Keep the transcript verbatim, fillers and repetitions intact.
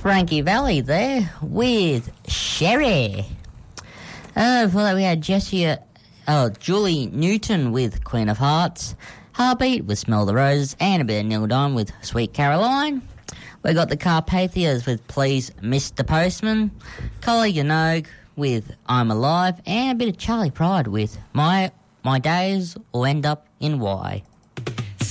Frankie Valli there with Sherry. Uh, before that we had Jessie, uh, oh, Julie Newton with Queen of Hearts. Heartbeat with Smell the Roses, and a bit of Neil Diamond with Sweet Caroline. We got the Carpathias with Please Mister Postman. Kylie Minogue with I'm Alive, and a bit of Charlie Pride with My My Days Will End Up in Why.